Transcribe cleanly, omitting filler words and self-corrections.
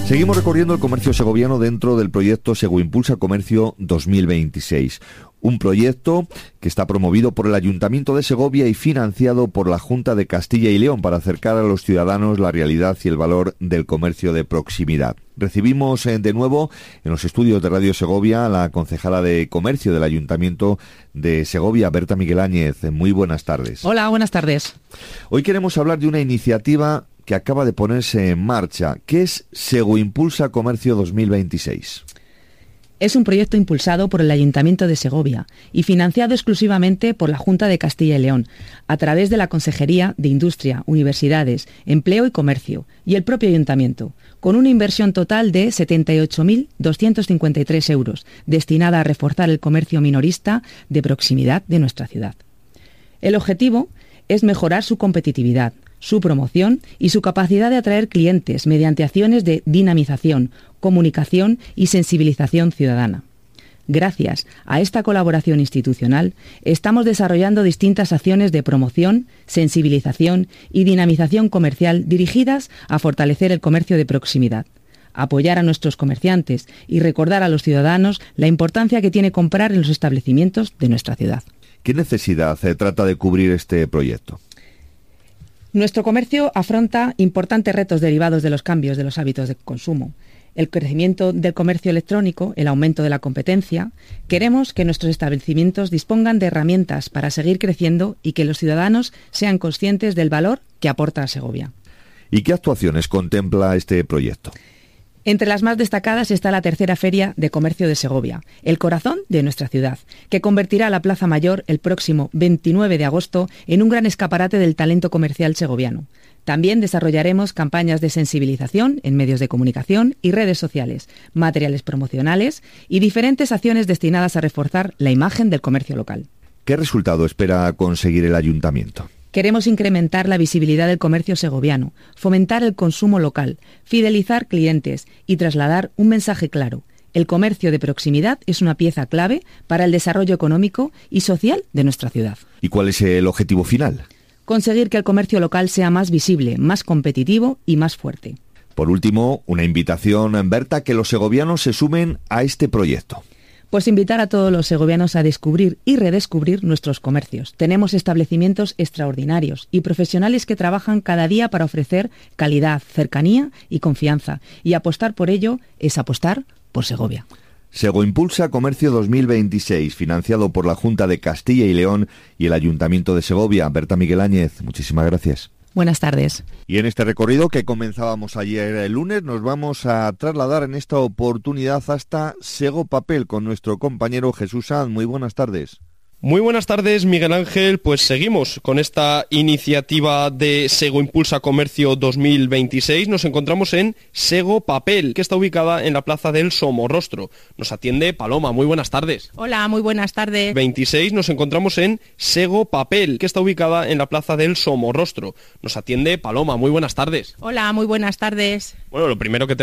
Seguimos recorriendo el comercio segoviano dentro del proyecto Sego Impulsa Comercio 2026. Un proyecto que está promovido por el Ayuntamiento de Segovia y financiado por la Junta de Castilla y León para acercar a los ciudadanos la realidad y el valor del comercio de proximidad. Recibimos de nuevo en los estudios de Radio Segovia a la concejala de Comercio del Ayuntamiento de Segovia, Berta Miguel Áñez. Muy buenas tardes. Hola, buenas tardes. Hoy queremos hablar de una iniciativa que acaba de ponerse en marcha. ¿Qué es Sego Impulsa Comercio 2026? Es un proyecto impulsado por el Ayuntamiento de Segovia y financiado exclusivamente por la Junta de Castilla y León, a través de la Consejería de Industria, Universidades, Empleo y Comercio y el propio Ayuntamiento, con una inversión total de 78.253 euros, destinada a reforzar el comercio minorista de proximidad de nuestra ciudad. El objetivo es mejorar su competitividad, su promoción y su capacidad de atraer clientes mediante acciones de dinamización, comunicación y sensibilización ciudadana. Gracias a esta colaboración institucional, estamos desarrollando distintas acciones de promoción, sensibilización y dinamización comercial dirigidas a fortalecer el comercio de proximidad, apoyar a nuestros comerciantes y recordar a los ciudadanos la importancia que tiene comprar en los establecimientos de nuestra ciudad. ¿Qué necesidad trata de cubrir este proyecto? Nuestro comercio afronta importantes retos derivados de los cambios de los hábitos de consumo. El crecimiento del comercio electrónico, el aumento de la competencia. Queremos que nuestros establecimientos dispongan de herramientas para seguir creciendo y que los ciudadanos sean conscientes del valor que aporta a Segovia. ¿Y qué actuaciones contempla este proyecto? Entre las más destacadas está la tercera Feria de Comercio de Segovia, el corazón de nuestra ciudad, que convertirá la Plaza Mayor el próximo 29 de agosto en un gran escaparate del talento comercial segoviano. También desarrollaremos campañas de sensibilización en medios de comunicación y redes sociales, materiales promocionales y diferentes acciones destinadas a reforzar la imagen del comercio local. ¿Qué resultado espera conseguir el Ayuntamiento? Queremos incrementar la visibilidad del comercio segoviano, fomentar el consumo local, fidelizar clientes y trasladar un mensaje claro. El comercio de proximidad es una pieza clave para el desarrollo económico y social de nuestra ciudad. ¿Y cuál es el objetivo final? Conseguir que el comercio local sea más visible, más competitivo y más fuerte. Por último, una invitación, Berta, que los segovianos se sumen a este proyecto. Pues invitar a todos los segovianos a descubrir y redescubrir nuestros comercios. Tenemos establecimientos extraordinarios y profesionales que trabajan cada día para ofrecer calidad, cercanía y confianza. Y apostar por ello es apostar por Segovia. Sego Impulsa Comercio 2026, financiado por la Junta de Castilla y León y el Ayuntamiento de Segovia. Berta Miguel Áñez, muchísimas gracias. Buenas tardes. Y en este recorrido que comenzábamos ayer el lunes, nos vamos a trasladar en esta oportunidad hasta Sego Papel con nuestro compañero Jesús Sanz. Muy buenas tardes. Muy buenas tardes, Miguel Ángel. Pues seguimos con esta iniciativa de Sego Impulsa Comercio 2026. Nos encontramos en Sego Papel, que está ubicada en la Plaza del Somorrostro. Nos atiende Paloma. Muy buenas tardes. Hola, muy buenas tardes. 26 nos encontramos en Sego Papel, que está ubicada en la Plaza del Somorrostro. Nos atiende Paloma. Muy buenas tardes. Hola, muy buenas tardes. Bueno, lo primero que